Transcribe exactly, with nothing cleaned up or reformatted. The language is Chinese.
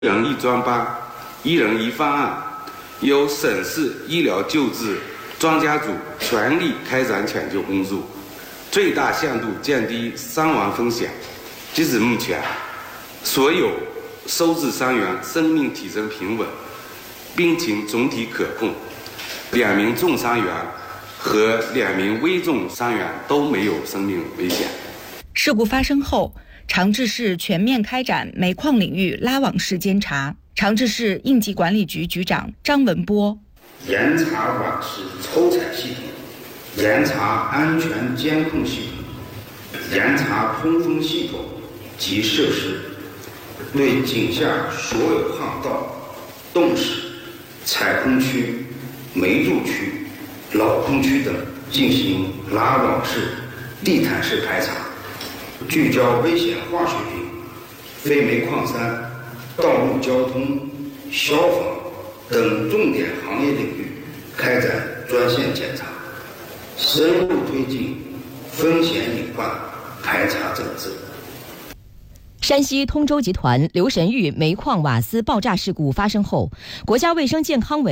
一人一专班、一人一方案，由省市医疗救治专家组全力开展抢救工作，最大限度降低伤亡风险。截至目前，所有收治伤员生命体征平稳，病情总体可控，两名重伤员和两名危重伤员都没有生命危险。 事故发生后，长治市全面开展煤矿领域拉网式监察。长治市应急管理局局长张文波： 严查网式抽采系统，严查安全监控系统，严查通风系统及设施，对井下所有巷道、洞室、采空区、煤贮区、老空区等进行拉网式、地毯式排查，聚焦危险化学品、非煤矿山、道路交通、消防等重点行业领域开展专项检查，深入推进风险隐患排查整治。 山西通州集团刘神峪煤矿瓦斯爆炸事故发生后，国家卫生健康委